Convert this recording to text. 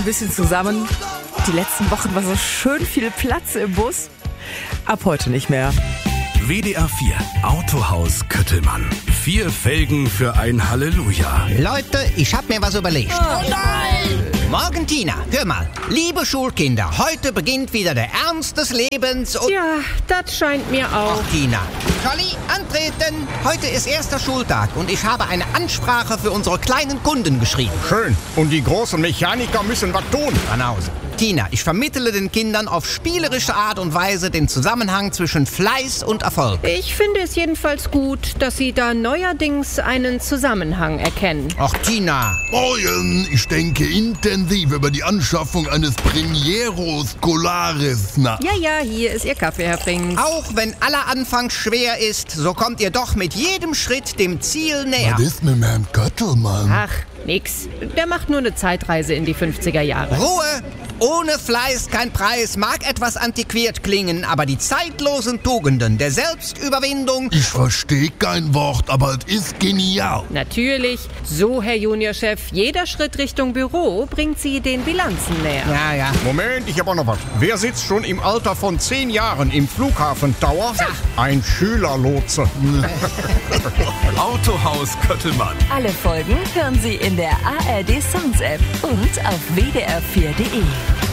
ein bisschen zusammen. Die letzten Wochen war so schön viel Platz im Bus. Ab heute nicht mehr. WDR 4 Autohaus Köttelmann. 4 Felgen für ein Halleluja. Leute, ich hab mir was überlegt. Oh nein! Morgen, Tina, hör mal. Liebe Schulkinder, heute beginnt wieder der Ernst des Lebens und... Ja, das scheint mir auch. Ach, Tina. Scholli, antreten. Heute ist erster Schultag und ich habe eine Ansprache für unsere kleinen Kunden geschrieben. Schön. Und die großen Mechaniker müssen was tun. Banause. Tina, ich vermittle den Kindern auf spielerische Art und Weise den Zusammenhang zwischen Fleiß und Erfolg. Ich finde es jedenfalls gut, dass Sie da neuerdings einen Zusammenhang erkennen. Ach, Tina. Morgen, ich denke intensiv über die Anschaffung eines Premiero Scolaris nach. Ja, hier ist Ihr Kaffee, Herr Frings. Auch wenn aller Anfang schwer ist, so kommt ihr doch mit jedem Schritt dem Ziel näher. Was ist mit Herrn Köttelmann? Ach, nix. Der macht nur eine Zeitreise in die 50er Jahre. Ruhe! Ohne Fleiß kein Preis mag etwas antiquiert klingen, aber die zeitlosen Tugenden der Selbstüberwindung... Ich verstehe kein Wort, aber es ist genial. Natürlich. So, Herr Juniorchef, jeder Schritt Richtung Büro bringt Sie den Bilanzen näher. Ja. Moment, ich habe auch noch was. Wer sitzt schon im Alter von 10 Jahren im Flughafen Tower? Ein Schülerlotse. Autohaus Köttelmann. Alle Folgen hören Sie in der ARD Songs App und auf wdr4.de.